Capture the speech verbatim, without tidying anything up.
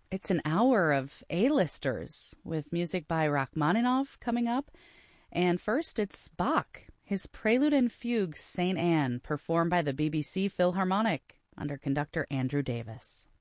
It's an hour of A-listers with music by Rachmaninoff coming up. And first, it's Bach, his Prelude and Fugue Saint Anne, performed by the B B C Philharmonic under conductor Andrew Davis.